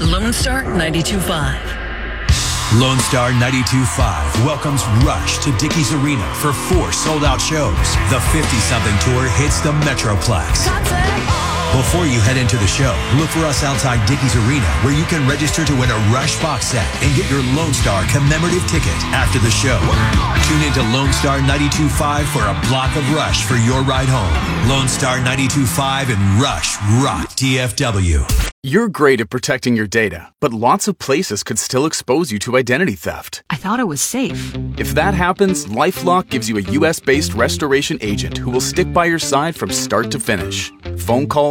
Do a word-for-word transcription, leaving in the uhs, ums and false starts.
Lone Star ninety-two point five. Lone Star ninety-two point five welcomes Rush to Dickies Arena for four sold-out shows. The fifty-something tour hits the Metroplex. Before you head into the show, look for us outside Dickies Arena, where you can register to win a Rush box set and get your Lone Star commemorative ticket after the show. Tune into Lone Star ninety-two point five for a block of Rush for your ride home. Lone Star ninety-two point five and Rush rock D F W. You're great at protecting your data, but lots of places could still expose you to identity theft. I thought it was safe. If that happens, LifeLock gives you a U S-based restoration agent who will stick by your side from start to finish. Phone call